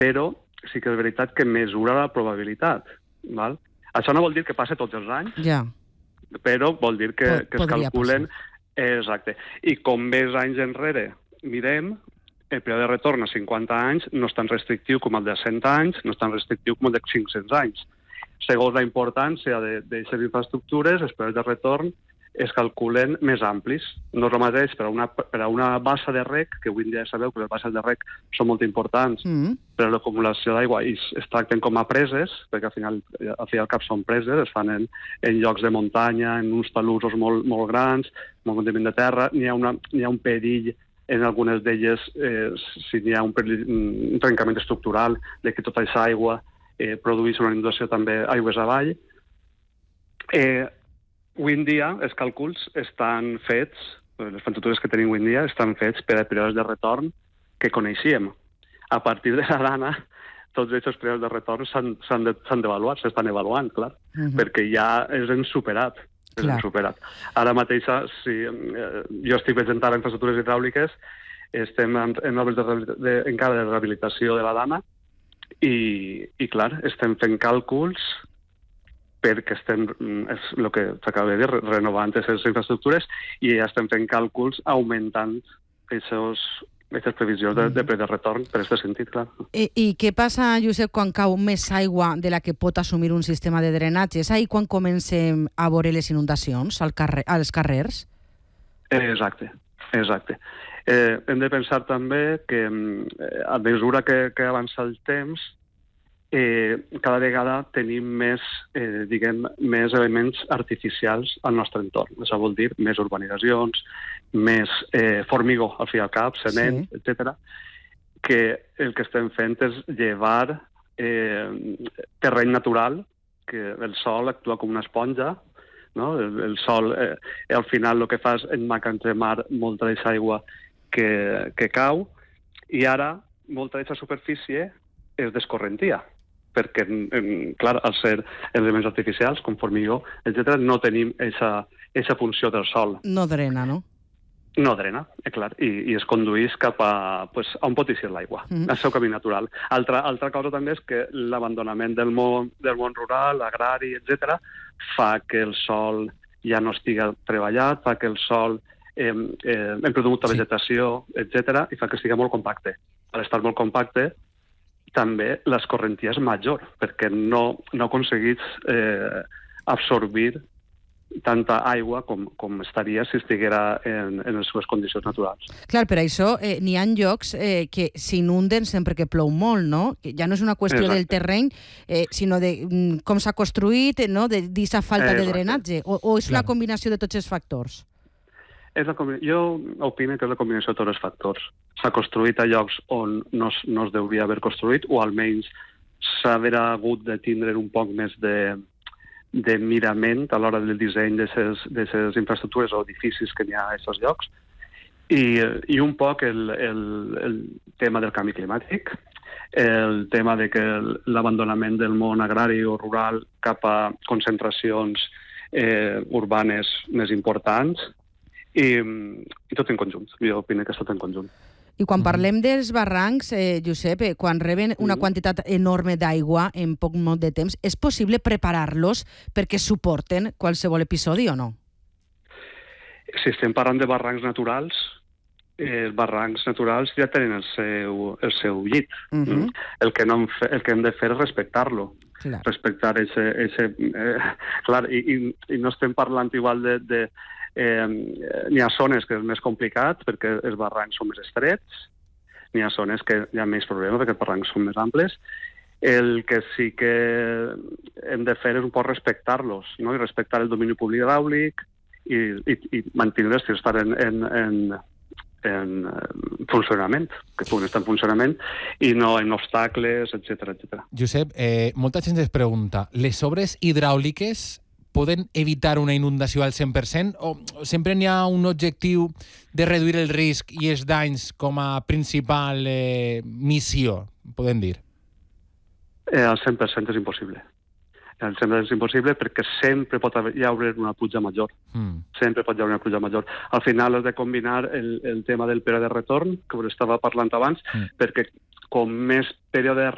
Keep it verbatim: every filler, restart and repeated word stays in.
però sí que és veritat que mesura la probabilitat. Val? Això no vol dir que passi tots els anys, ja. però vol dir que, Pod- que es podria calculen... Exacte. I com més anys enrere mirem, el període de retorn a cinquanta anys no és tan restrictiu com el de cent anys, no és tan restrictiu com el de cinc-cents anys. Segons la importància d'aquestes infraestructures, els períodes de retorn es calculen més amplis. No és el mateix per a una, per a una bassa de rec, que avui en dia ja sabeu que les basses de rec són molt importants mm. per a l'acumulació d'aigua i es, es tracten com a preses, perquè al final, al final cap són preses, es fan en, en llocs de muntanya, en uns talussos molt, molt grans, molt continent de terra, n'hi ha, una, n'hi ha un perill en algunes d'elles, eh, si n'hi ha un, perill, un trencament estructural de que tota aquesta aigua eh, produeix una inundació també aigües avall. Eh, Avui en dia els càlculs estan fets, les infraestructures que tenim avui en dia estan fets per a períodes de retorn que coneixíem. A partir de la dana, tots aquests períodes de retorn s'han, s'han, de, s'han d'avaluar, s'estan avaluant, clar, uh-huh. perquè ja els hem superat. Els hem superat. Ara mateix, si eh, jo estic presentant infraestructures hidràuliques, estem en, en obres de, de, encara de rehabilitació de la dana i, i clar, estem fent càlculs perquè estem, és el que s'acaba de dir, renovant aquestes infraestructures i ja estem fent càlculs augmentant aquestes previsions de, de, de retorn per aquest sentit, clar. I, I què passa, Josep, quan cau més aigua de la que pot assumir un sistema de drenatge? És ahir quan comencem a veure les inundacions al carrer, als carrers? Exacte, exacte. Eh, hem de pensar també que eh, a mesura que, que avança el temps, Eh, cada vegada tenim més, eh, diguem, més elements artificials al nostre entorn. Això vol dir més urbanitzacions, més eh, formigó, al fi i al cap, cement, sí. etcètera, que el que estem fent és llevar eh, terreny natural, que el sol actua com una esponja, no? El, el sol, eh, al final, el que fa és emmagatzemar molta d'aquesta aigua que, que cau, i ara molta d'aquesta superfície es descorrentia, perquè, clar, al ser elements artificials, com formigó, etcètera, no tenim aquesta funció del sol. No drena, no? No drena, eh, clar, i, i es condueix cap a, pues, a on pot eixir l'aigua, mm-hmm. al seu camí natural. Altra, altra cosa també és que l'abandonament del món, del món rural, agrari, etcètera, fa que el sol ja no estiga treballat, fa que el sol eh, eh, hem perdut molta vegetació, sí. etcètera, i fa que estigui molt compacte. Al estar molt compacte, també l'escorrentia és major, perquè no, no aconseguits eh, absorbir tanta aigua com, com estaria si estiguera en, en les seves condicions naturals. Clar, per això eh, n'hi ha llocs eh, que s'inunden sempre que plou molt, no? Que ja no és una qüestió Exacte. Del terreny, eh, sinó de mm, com s'ha construït, no? De d'aquesta falta Exacte. De drenatge, o, o és Clar. La combinació de tots els factors? És la, jo opino que és la combinació de tots els factors. S'ha construït a llocs on no, no es deuria haver construït, o almenys s'haurà hagut de tindre un poc més de, de mirament a l'hora del disseny d'aquestes infraestructures o edificis que n'hi ha a aquests llocs. I, i un poc el, el, el tema del canvi climàtic, el tema de que l'abandonament del món agrari o rural cap a concentracions eh, urbanes més importants, I, i tot en conjunt. Jo opino que és tot en conjunt. I quan parlem dels barrancs, eh, Josep, eh, quan reben una quantitat enorme d'aigua en poc molt de temps, és possible preparar-los perquè suporten qualsevol episodi o no? Si estem parlant de barrancs naturals, eh, els barrancs naturals ja tenen el seu, el seu llit. Uh-huh. El que no hem, fe, el que hem de fer és respectar-lo. Clar. Respectar ese... ese eh, clar, i, i, i no estem parlant igual de... de Eh, n'hi ha zones que és més complicat perquè els barrancs són més estrets, n'hi ha zones que hi ha més problemes perquè els barrancs són més amples. El que sí que hem de fer és un poc respectar-los, no? I respectar el domini públic hidràulic i, i, i mantenir-los si estan en, en, en, en funcionament, que puguin estar en funcionament i no en obstacles, etcètera, etcètera. Josep, eh, molta gent es pregunta, les obres hidràuliques poden evitar una inundació al cent per cent o sempre n'hi ha un objectiu de reduir el risc i els danys com a principal eh, missió, podem dir? Eh, al cent per cent és impossible. Al cent per cent és impossible perquè sempre pot haver, hi haver una pluja major. Mm. Sempre pot hi haver una pluja major. Al final has de combinar el, el tema del període de retorn, que us estava parlant abans, mm. perquè com més període